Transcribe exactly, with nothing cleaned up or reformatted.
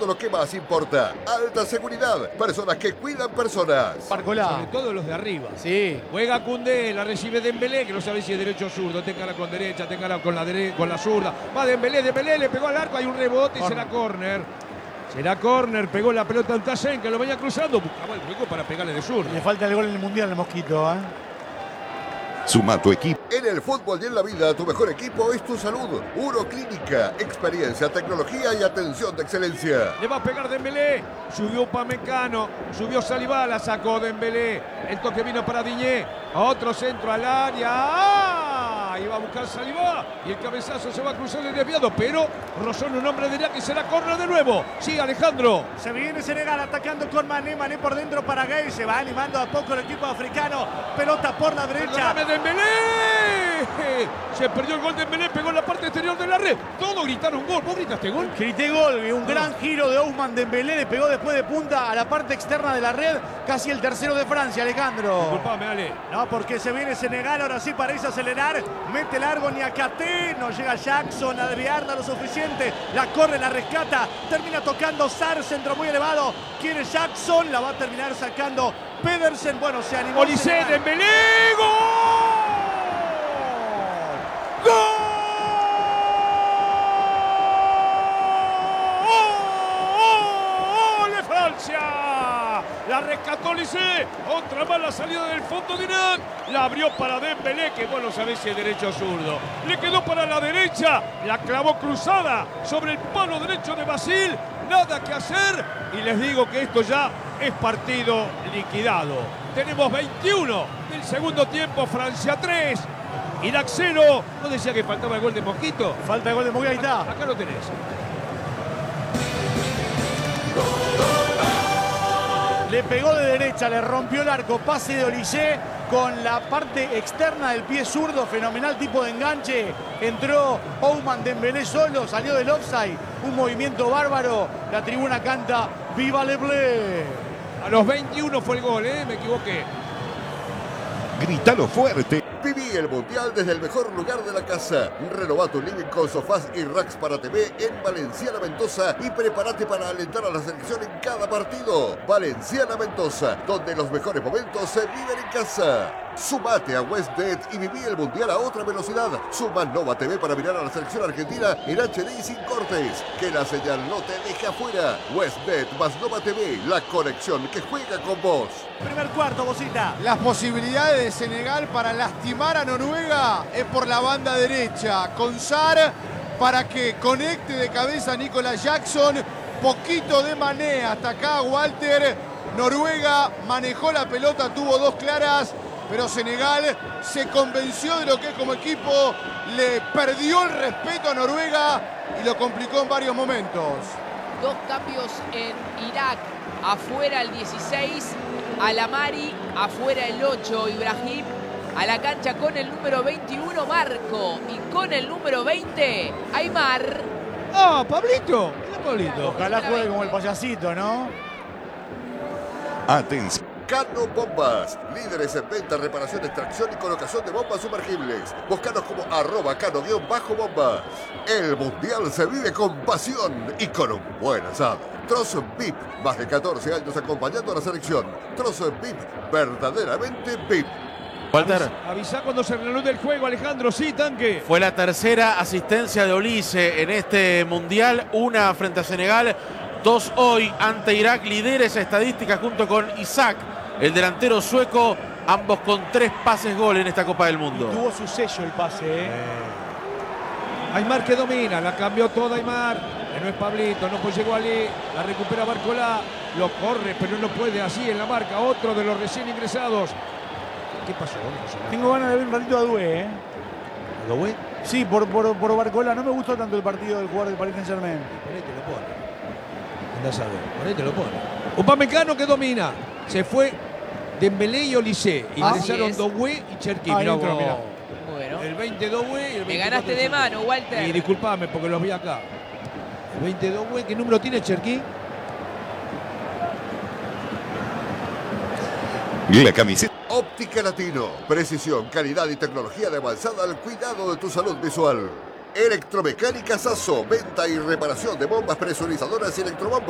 todo lo que más importa. Alta seguridad, personas que cuidan personas. Barcolá. Sobre todo los de arriba. Sí. Juega Koundé, la recibe Dembélé, que no sabe si es derecho o zurdo. Téngala con derecha, téngala con la, dere con la zurda. Va Dembélé, Dembélé le pegó al arco, hay un rebote y será córner. Será córner, pegó la pelota al Tassen, que lo venía cruzando. Buscaba el hueco para pegarle de zurda. Le falta el gol en el Mundial al Mosquito, ¿eh? Suma tu equipo. En el fútbol y en la vida, tu mejor equipo es tu salud. Uroclínica, experiencia, tecnología y atención de excelencia. Le va a pegar Dembélé. Subió Upamecano, subió Saliba, la sacó Dembélé. El toque vino para Diñé. A otro centro al área. ¡Ah! Iba a buscar Saliba. Y el cabezazo se va a cruzar el desviado. Pero rozó en un hombre de que será córner de nuevo. Sí, Alejandro. Se viene Senegal atacando con Mané. Mané por dentro para Gay. Se va animando a poco el equipo africano. Pelota por la derecha. Perdóname, Dembélé. Se perdió el gol de Dembélé. Pegó en la parte exterior de la red. Todos gritaron gol. ¿Vos gritaste gol? Grité gol. Un gran giro de Ousmane Dembélé. Le pegó después de punta a la parte externa de la red. Casi el tercero de Francia, Alejandro. Disculpame, Ale. No, porque se viene Senegal. Ahora sí parece acelerar. Mete largo Niakate. No llega Jackson a desviarla lo suficiente. La corre, la rescata. Termina tocando Sar. Centro muy elevado. Quiere Jackson. La va a terminar sacando Pedersen. Bueno, se animó. Olise, Dembélé. ¡Gol! ¡Gol de Francia! La rescató Olise. Otra más la salida del fondo de Irak. La abrió para Dembélé, que bueno, sabe si es derecho o zurdo. Le quedó para la derecha. La clavó cruzada sobre el palo derecho de Basil. Nada que hacer. Y les digo que esto ya es partido liquidado. Tenemos veintiuno del segundo tiempo. Francia tres. Irak cero. ¿No decía que faltaba el gol de Mosquito? Falta el gol de Mosquito, ahí está. Acá lo tenés. Le pegó de derecha, le rompió el arco, pase de Olise con la parte externa del pie zurdo, fenomenal tipo de enganche. Entró Ousmane Dembélé solo, salió del offside, un movimiento bárbaro. La tribuna canta ¡Viva Le Bleu! A los veintiuno fue el gol, ¿eh? Me equivoqué. Grítalo fuerte. Viví el Mundial desde el mejor lugar de la casa. Renova tu living con sofás y racks para T V en Valenciana Mendoza y prepárate para alentar a la selección en cada partido. Valenciana Mendoza, donde los mejores momentos se viven en casa. Sumate a WestBet y viví el Mundial a otra velocidad. Suma Nova T V para mirar a la selección argentina en H D y sin cortes. Que la señal no te deje afuera. WestBet más Nova T V, la conexión que juega con vos. Primer cuarto, Bocita. Las posibilidades de Senegal para lastimar a Noruega es por la banda derecha. Con Sar para que conecte de cabeza a Nicolas Jackson. Poquito de Mané hasta acá, Walter. Noruega manejó la pelota, tuvo dos claras. Pero Senegal se convenció de lo que es como equipo, le perdió el respeto a Noruega y lo complicó en varios momentos. Dos cambios en Irak, afuera el dieciséis, Alamari, afuera el ocho, Ibrahim, a la cancha con el número veintiuno, Marco, y con el número veinte, Aymar. ¡Ah, Pablito! Mira, Pablito. Ojalá juegue como el payasito, ¿no? Atención. Cano Bombas, líderes en venta, reparación, extracción y colocación de bombas sumergibles. Búscanos como arroba cano-bombas. El Mundial se vive con pasión y con un buen asado. Trozo V I P, más de catorce años acompañando a la selección. Trozo V I P, verdaderamente V I P. Walter. Avisa cuando se reanude el juego, Alejandro. Sí, Tanque. Fue la tercera asistencia de Olise en este Mundial. Una frente a Senegal, dos hoy ante Irak. Lidera esa estadística junto con Isaac, el delantero sueco, ambos con tres pases gol en esta Copa del Mundo. Tuvo su sello el pase, ¿eh? eh. Aymar que domina, la cambió toda Aymar. Que no es Pablito, no pues llegó Ali, la recupera Barcolá, lo corre, pero no puede así en la marca. Otro de los recién ingresados. ¿Qué pasó? Tengo ganas de ver un ratito a Doué, ¿eh? ¿A Doué? Sí, por, por, por Barcolá. No me gustó tanto el partido del jugador del Paris Saint-Germain. Por ahí te lo pone. Andás a ver, por ahí te lo pone. Upamecano que domina. Se fue Dembélé y Olise. Ingresaron Doué y Cherki. Ah, mirá, entró, vos. mirá. Bueno. El veinte Doué y el Me ganaste de mano, Walter. Y disculpame porque los vi acá. El veinte Doué, ¿qué número tiene Cherki? La camiseta. Óptica Latino, precisión, calidad y tecnología de avanzada al cuidado de tu salud visual. Electromecánica Sasso, venta y reparación de bombas presurizadoras y electrobombas.